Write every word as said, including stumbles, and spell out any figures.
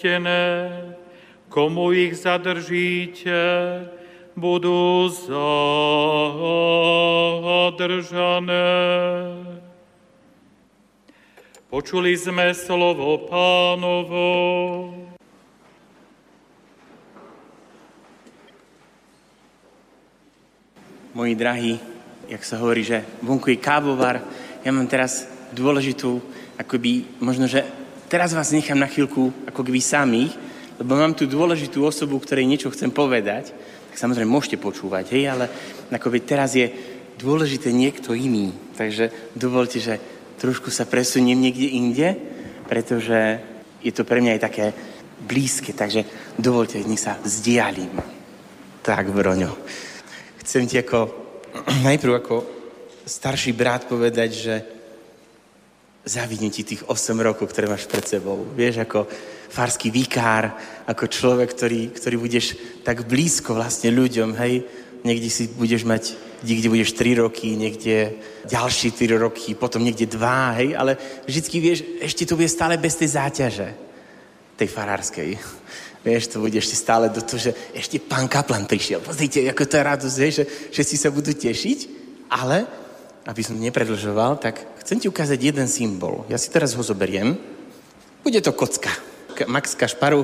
Komu ich zadržíte, budú zadržané. Počuli sme slovo Pánovo. Moji drahí, jak sa hovorí, že vonku je kávovar, ja mám teraz dôležitú, akoby, možno, že teraz vás nechám na chvíľku, ako keby samých, lebo mám tu dôležitú osobu, ktorej niečo chcem povedať, tak samozrejme môžete počúvať, hej, ale akoby teraz je dôležité niekto iný, takže dovolte, že trošku sa presuniem niekde inde, pretože je to pre mňa aj také blízke, takže dovolte, nech sa vzdialím. Tak, Broňo. Chcem ti ako, najprv ako starší brat povedať, že závidím ti tých osem rokov, ktoré máš pred sebou. Vieš, ako farský vikár, ako človek, ktorý, ktorý budeš tak blízko vlastne ľuďom, hej. Niekde si budeš mať, niekde budeš tri roky, niekde ďalšie tri roky, potom niekde dva, hej. Ale vždycky vieš, ešte to bude stále bez tej záťaže, tej farárskej. Vieš, to bude ešte stále do toho, že ešte pán kaplan prišiel. Pozrite, ako to je radosť, vieš, že všetci sa budú tešiť, ale aby som nepredlžoval, tak chcem ti ukázať jeden symbol. Ja si teraz ho zoberiem. Bude to kocka. Max Kašparov